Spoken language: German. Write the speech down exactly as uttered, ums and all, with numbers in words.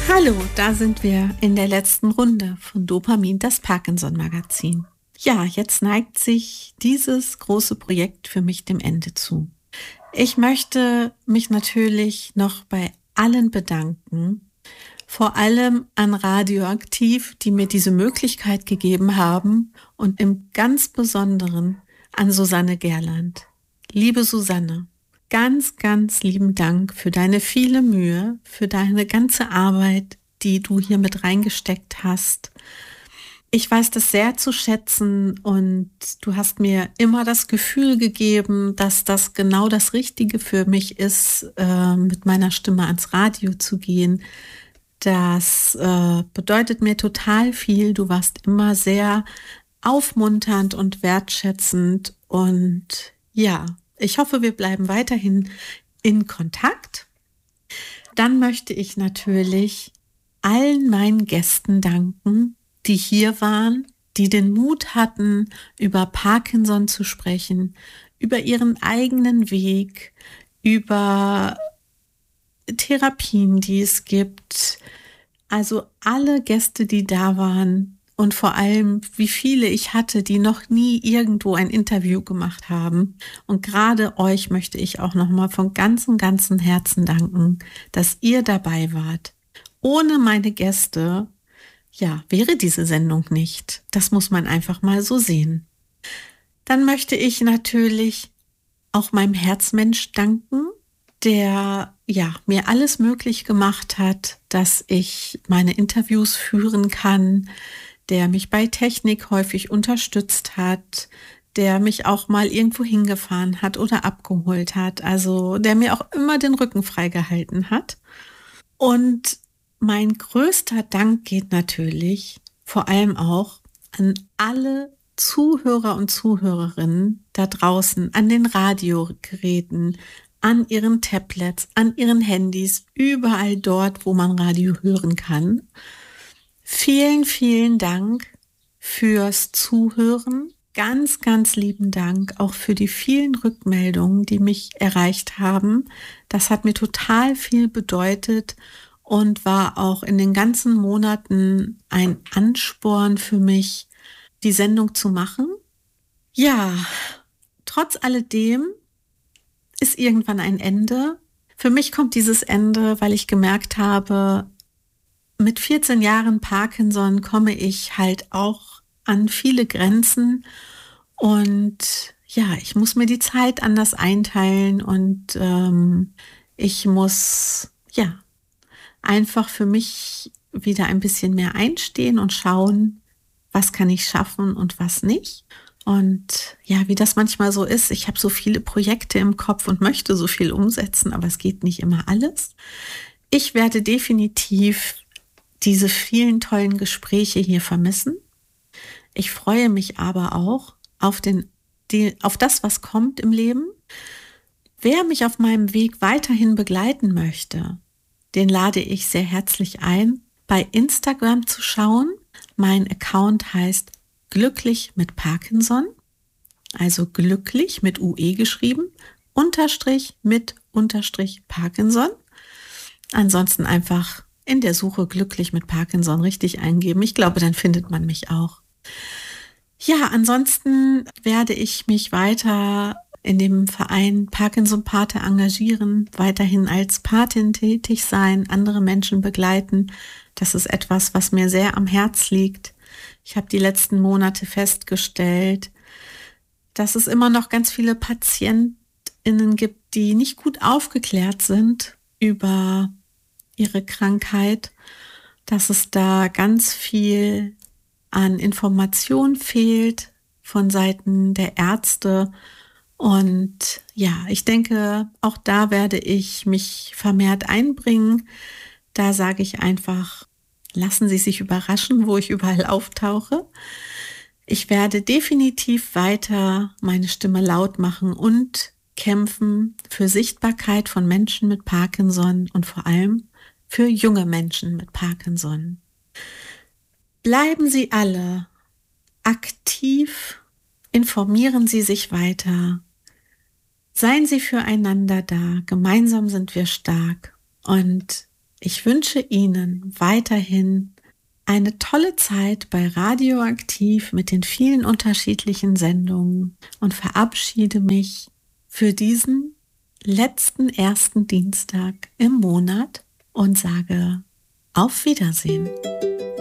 Hallo, da sind wir in der letzten Runde von Dopamin, das Parkinson-Magazin. Ja, jetzt neigt sich dieses große Projekt für mich dem Ende zu. Ich möchte mich natürlich noch bei allen bedanken, vor allem an Radioaktiv, die mir diese Möglichkeit gegeben haben, und im ganz Besonderen an Susanne Gerland. Liebe Susanne, ganz, ganz lieben Dank für deine viele Mühe, für deine ganze Arbeit, die du hier mit reingesteckt hast. Ich weiß das sehr zu schätzen und du hast mir immer das Gefühl gegeben, dass das genau das Richtige für mich ist, äh, mit meiner Stimme ans Radio zu gehen. Das äh, bedeutet mir total viel. Du warst immer sehr aufmunternd und wertschätzend und ja, ich hoffe, wir bleiben weiterhin in Kontakt. Dann möchte ich natürlich allen meinen Gästen danken, die hier waren, die den Mut hatten, über Parkinson zu sprechen, über ihren eigenen Weg, über Therapien, die es gibt. Also alle Gäste, die da waren und vor allem, wie viele ich hatte, die noch nie irgendwo ein Interview gemacht haben. Und gerade euch möchte ich auch nochmal von ganzem, ganzem Herzen danken, dass ihr dabei wart. Ohne meine Gäste, ja, wäre diese Sendung nicht. Das muss man einfach mal so sehen. Dann möchte ich natürlich auch meinem Herzmensch danken, der ja mir alles möglich gemacht hat, dass ich meine Interviews führen kann, der mich bei Technik häufig unterstützt hat, der mich auch mal irgendwo hingefahren hat oder abgeholt hat, also der mir auch immer den Rücken freigehalten hat. Und mein größter Dank geht natürlich vor allem auch an alle Zuhörer und Zuhörerinnen da draußen, an den Radiogeräten, an ihren Tablets, an ihren Handys, überall dort, wo man Radio hören kann. Vielen, vielen Dank fürs Zuhören. Ganz, ganz lieben Dank auch für die vielen Rückmeldungen, die mich erreicht haben. Das hat mir total viel bedeutet und war auch in den ganzen Monaten ein Ansporn für mich, die Sendung zu machen. Ja, trotz alledem ist irgendwann ein Ende. Für mich kommt dieses Ende, weil ich gemerkt habe, mit vierzehn Jahren Parkinson komme ich halt auch an viele Grenzen und ja, ich muss mir die Zeit anders einteilen und ähm, ich muss ja einfach für mich wieder ein bisschen mehr einstehen und schauen, was kann ich schaffen und was nicht. Und ja, wie das manchmal so ist, ich habe so viele Projekte im Kopf und möchte so viel umsetzen, aber es geht nicht immer alles. Ich werde definitiv diese vielen tollen Gespräche hier vermissen. Ich freue mich aber auch auf, den, die, auf das, was kommt im Leben. Wer mich auf meinem Weg weiterhin begleiten möchte, den lade ich sehr herzlich ein, bei Instagram zu schauen. Mein Account heißt Glücklich mit Parkinson, also glücklich mit U E geschrieben, Unterstrich mit Unterstrich Parkinson. Ansonsten einfach in der Suche Glücklich mit Parkinson richtig eingeben. Ich glaube, dann findet man mich auch. Ja, ansonsten werde ich mich weiter in dem Verein Parkinson Pate engagieren, weiterhin als Patin tätig sein, andere Menschen begleiten. Das ist etwas, was mir sehr am Herz liegt. Ich habe die letzten Monate festgestellt, dass es immer noch ganz viele PatientInnen gibt, die nicht gut aufgeklärt sind über ihre Krankheit, dass es da ganz viel an Information fehlt von Seiten der Ärzte. Und ja, ich denke, auch da werde ich mich vermehrt einbringen. Da sage ich einfach, lassen Sie sich überraschen, wo ich überall auftauche. Ich werde definitiv weiter meine Stimme laut machen und kämpfen für Sichtbarkeit von Menschen mit Parkinson und vor allem für junge Menschen mit Parkinson. Bleiben Sie alle aktiv, informieren Sie sich weiter, seien Sie füreinander da, gemeinsam sind wir stark und Ich wünsche Ihnen weiterhin eine tolle Zeit bei Radioaktiv mit den vielen unterschiedlichen Sendungen und verabschiede mich für diesen letzten ersten Dienstag im Monat und sage auf Wiedersehen.